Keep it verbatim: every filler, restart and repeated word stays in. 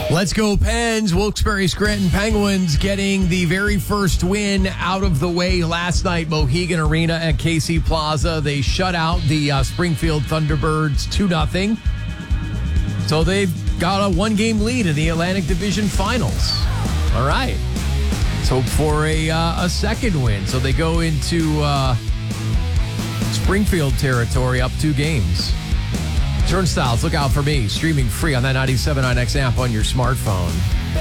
Let's go, Pens. Wilkes-Barre Scranton Penguins getting the very first win out of the way last night. Mohegan Arena at K C Plaza. They shut out the uh, Springfield Thunderbirds two nothing. So they've got a one-game lead in the Atlantic Division Finals. All right. Let's hope for a, uh, a second win. So they go into uh, Springfield territory up two games. Turnstiles, look out for me. Streaming free on that ninety-seven point nine X app on your smartphone.